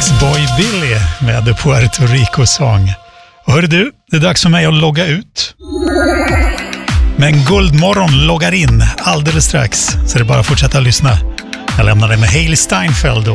Boy Billy med Puerto Rico-sång. Och hör du, det är dags för mig att logga ut. Men Guldmorgon loggar in alldeles strax, så det är bara att fortsätta lyssna. Jag lämnar dig med Hailey Steinfeld och